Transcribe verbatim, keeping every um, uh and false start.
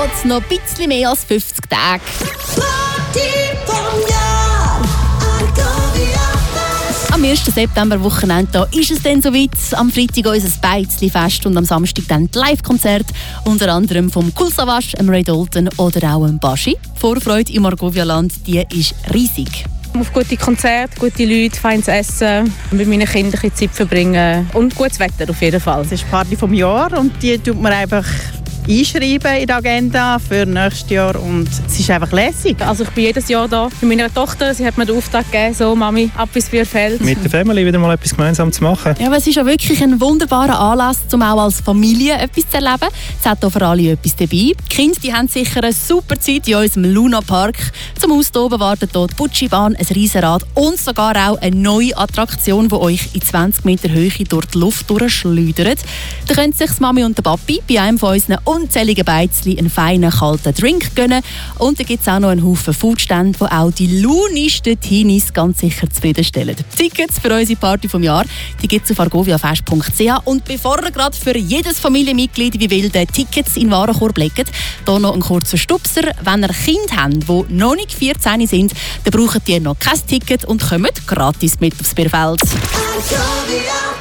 geht noch ein bisschen mehr als fünfzig Tage. Am ersten September-Wochenende da ist es dann soweit. Am Freitag unser Beizli-Fest und am Samstag dann die Live-Konzerte. Unter anderem vom Cool Savage, Ray Dalton oder auch dem Baschi. Die Vorfreude im Argovia-Land, die ist riesig. Auf gute Konzerte, gute Leute, feines Essen, mit meinen Kindern ein bisschen Zeit verbringen und gutes Wetter auf jeden Fall. Es ist die Party vom Jahr und die tut man einfach einschreiben in die Agenda für nächstes Jahr und es ist einfach lässig. Also ich bin jedes Jahr da mit meiner Tochter. Sie hat mir den Auftrag gegeben, so Mami, ab ins Bierfeld. Mit der Family wieder mal etwas gemeinsam zu machen. Ja, aber es ist ja wirklich ein wunderbarer Anlass, um auch als Familie etwas zu erleben. Es hat auch für alle etwas dabei. Die Kinder die haben sicher eine super Zeit in unserem Luna Park. Zum Austoben wartet hier die Butschibahn, ein Riesenrad und sogar auch eine neue Attraktion, die euch in zwanzig Meter Höhe durch die Luft durchschleudert. Da können sich die Mami und der Papi bei einem von unseren unzähligen Beizli einen feinen, kalten Drink gönnen. Und da gibt es auch noch einen Haufen Foodstände, die auch die launigsten Teenies ganz sicher zufriedenstellen. Tickets für unsere Party vom Jahr gibt es auf argoviafest punkt c h. Und bevor ihr gerade für jedes Familienmitglied wie wilde Tickets in den Warenkorb legt, hier noch ein kurzer Stupser. Wenn ihr Kinder habt, die noch nicht vierzehn sind, dann braucht ihr noch kein Ticket und kommt gratis mit aufs Bierfeld.